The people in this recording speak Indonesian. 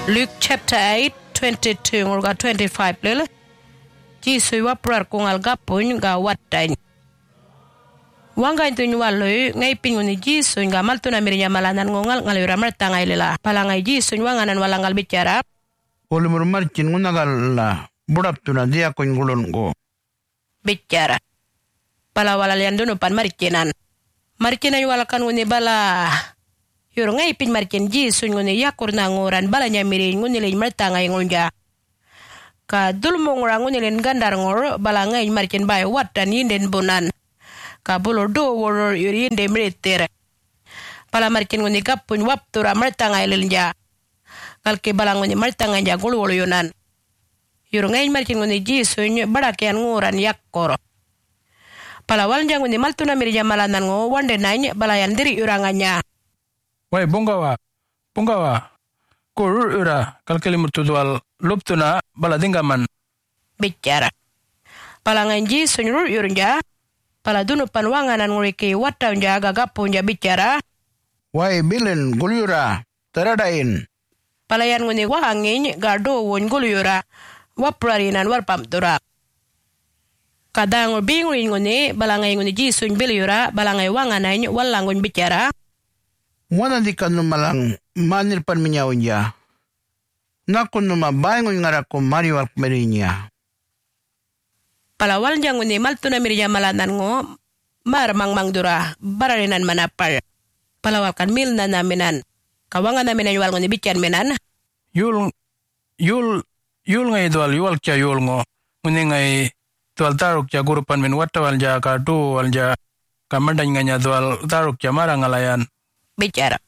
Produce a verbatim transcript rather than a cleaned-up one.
Luke chapter eight, twenty-two ngurga twenty-five lele. Jisu wa prar kungal gapun ga watain. Wanga itu nyualu ngai pinguni Jisu nga maltuna mirinya malanan ngongal ngalura mertangai lela. Palangai Jisu wanganan walangal bicara. Olumur marcin ngunagalla burap tuna dia koin gulon go. Bicara. Pala walalian dunu pan marcinan. Marcinan walakan nguni bala. Yur ngai pin marcin Jisu nguni yakur nanguran balanya mirin nguni lin mertangai ngunja. Ka dul mongora nguni lin gandar ngor bala ngai marcin bay wat dan yinden bunan. Ka bulur do woror yuri yinde meritir. Pala marcin nguni kapun wap tura mertangai linja. Kalke bala nguni mertangai ja gulul yunan. Yur ngai marcin nguni Jisu barakian nguran yakkor. Palawal jangan ni maltuna mirja malanan ngo wande nanya balayan diri urangannya. Wai bungawa, bungawa, kurur ura kalkeli mutudual luptuna bala dinggaman. Bicara. Palanganji sunyur urunja, pala dunu panwanganan nguriki wataunja gagapunja bicara. Wai bilen gulura teradain. Palayan nguni wahangin gardo won gulura waprarinan warpamtura. Kadang bingung nguni balangay nguni Jisu biliura balangay wanganay walangon bicara. Wana di ka numalang manil pan minyaw niya. Nakon numabangon nga rako mariwal merinya. Palawal niya nguni maltuna mirya malanan ngo marmang mangdura bararinan manapar. Palawal kan mil na naminan. Kawangan namin wal nguni bican minan. Yul yul yul ngay dual yul kya yul ngo nguni ngay tual taruk ja gurupan min watawal ja ka du wal ja kamandan nganya tual taruk ja marang alayan. Bicara.